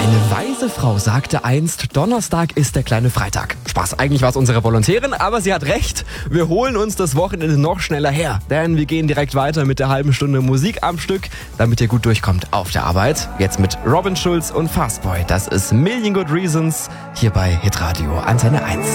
Weise Frau sagte einst, Donnerstag ist der kleine Freitag. Spaß, eigentlich war es unsere Volontärin, aber sie hat recht. Wir holen uns das Wochenende noch schneller her. Denn wir gehen direkt weiter mit der halben Stunde Musik am Stück, damit ihr gut durchkommt auf der Arbeit. Jetzt mit Robin Schulz und Fastboy. Das ist Million Good Reasons hier bei Hitradio Antenne 1.